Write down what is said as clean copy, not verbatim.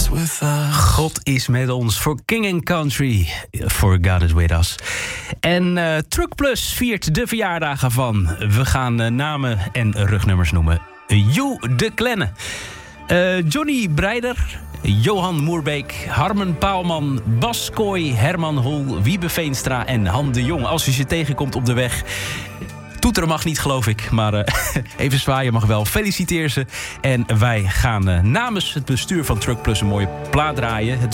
with us. God is met ons voor King and Country. For God is with us. En Truck Plus viert de verjaardagen van. We gaan namen en rugnummers noemen. Joe de Klenne. Johnny Breider. Johan Moerbeek, Harmen Paalman, Bas Kooi, Herman Hol, Wiebe Veenstra en Han de Jong. Als u ze tegenkomt op de weg. Toeteren mag niet, geloof ik, maar even zwaaien mag wel. Feliciteer ze. En wij gaan namens het bestuur van Truck Plus een mooie plaat draaien.